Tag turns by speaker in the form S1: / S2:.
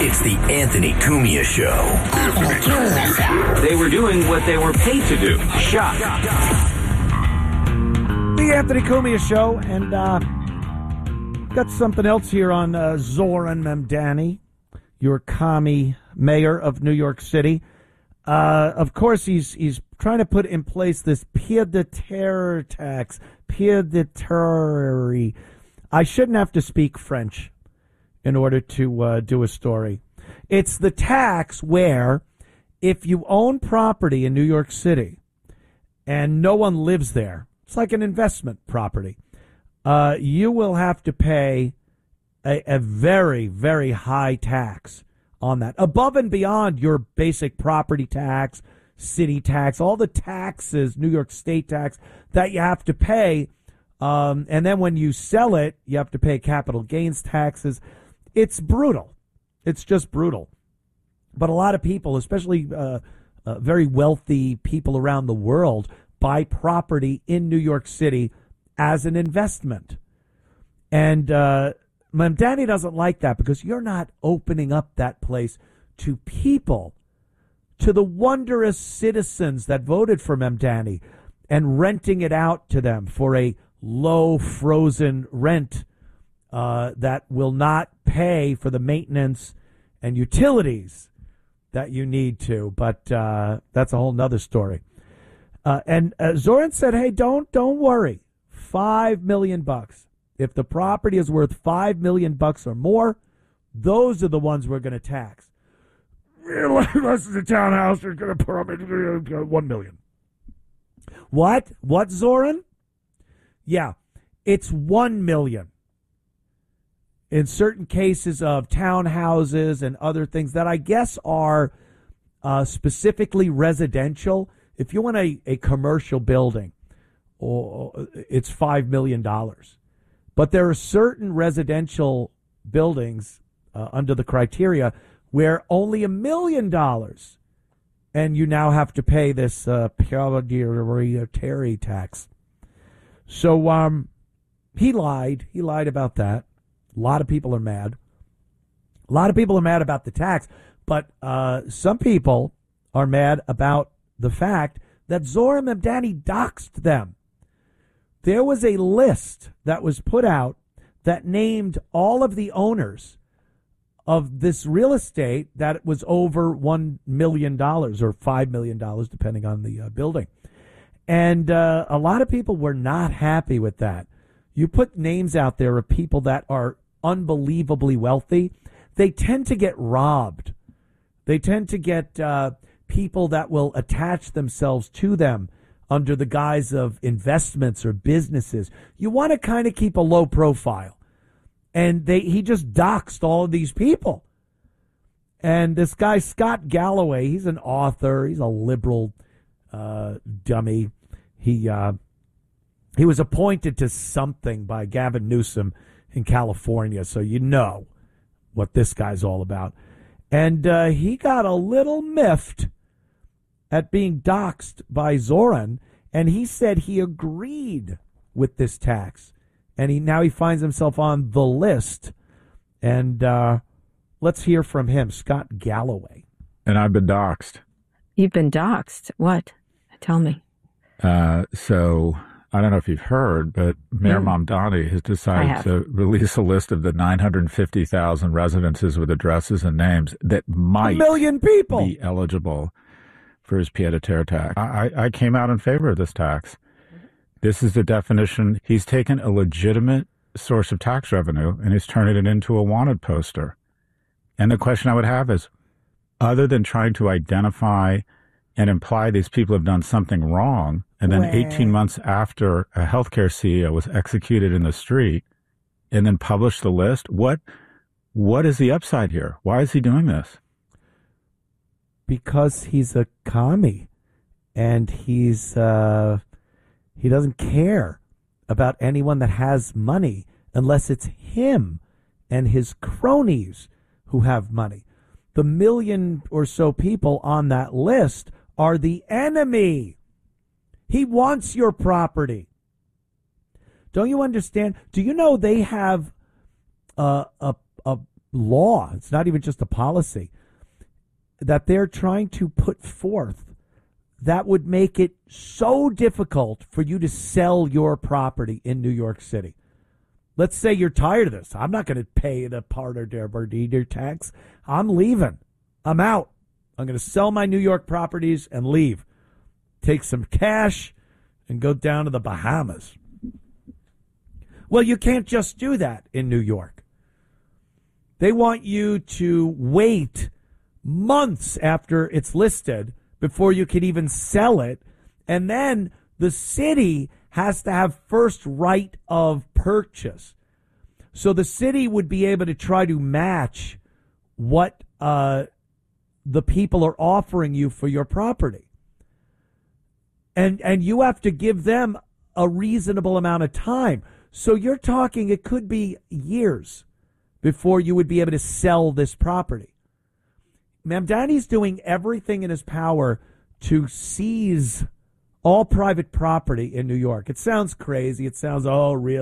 S1: It's the Anthony Cumia Show.
S2: They were doing what they were paid to do. Shop.
S3: The Anthony Cumia Show, and got something else here on Zoran Mamdani, your commie mayor of New York City. Of course, he's trying to put in place this pied de terre tax. Pied de terre. I shouldn't have to speak French in order to do a story. It's the tax where if you own property in New York City and no one lives there, it's like an investment property, you will have to pay a very, very high tax on that, above and beyond your basic property tax, city tax, all the taxes, New York State tax that you have to pay. And then when you sell it, you have to pay capital gains taxes. It's brutal. It's just brutal. But a lot of people, especially very wealthy people around the world, buy property in New York City as an investment. And Mamdani doesn't like that because you're not opening up that place to people, to the wondrous citizens that voted for Mamdani, and renting it out to them for a low frozen rent that will not pay for the maintenance and utilities that you need to. But that's a whole nother story. And Zoran said, hey, don't worry. $5 million. If the property is worth $5 million or more, those are the ones we're going to tax. Unless it's a townhouse, they're going to put up $1 million. What? What, Zoran? Yeah, it's $1 million. In certain cases of townhouses and other things that I guess are specifically residential, if you want a commercial building, it's $5 million. But there are certain residential buildings under the criteria where only $1 million, and you now have to pay this pied de terre tax. So he lied. He lied about that. A lot of people are mad. A lot of people are mad about the tax, but some people are mad about the fact that Zoran Mamdani doxed them. There was a list that was put out that named all of the owners of this real estate that was over $1 million or $5 million, depending on the building. And a lot of people were not happy with that. You put names out there of people that are unbelievably wealthy, they tend to get robbed. They tend to get people that will attach themselves to them under the guise of investments or businesses. You want to kind of keep a low profile. And he just doxed all of these people. And this guy, Scott Galloway, he's an author. He's a liberal dummy. He was appointed to something by Gavin Newsom in California, so you know what this guy's all about. And he got a little miffed at being doxed by Zoran, and he said he agreed with this tax. And now he finds himself on the list. And let's hear from him, Scott Galloway.
S4: And I've been doxed.
S5: You've been doxed? What? Tell me.
S4: So I don't know if you've heard, but Mayor Mamdani has decided to release a list of the 950,000 residences with addresses and names that might
S3: 1 million people
S4: be eligible for his pied de terre tax. I came out in favor of this tax. This is the definition. He's taken a legitimate source of tax revenue and he's turned it into a wanted poster. And the question I would have is, other than trying to identify and imply these people have done something wrong, and then 18 months after a healthcare CEO was executed in the street and then published the list, what is the upside here? Why is he doing this?
S3: Because he's a commie, and he doesn't care about anyone that has money unless it's him and his cronies who have money. The million or so people on that list are the enemy. He wants your property. Don't you understand? Do you know they have a law, it's not even just a policy, that they're trying to put forth that would make it so difficult for you to sell your property in New York City. Let's say you're tired of this. I'm not going to pay the Parter der Bardiner tax. I'm leaving. I'm out. I'm going to sell my New York properties and leave. Take some cash and go down to the Bahamas. Well, you can't just do that in New York. They want you to wait months after it's listed before you can even sell it. And then the city has to have first right of purchase. So the city would be able to try to match what the people are offering you for your property. And you have to give them a reasonable amount of time. So you're talking it could be years before you would be able to sell this property. Mamdani's doing everything in his power to seize all private property in New York. It sounds crazy. It sounds, oh, really?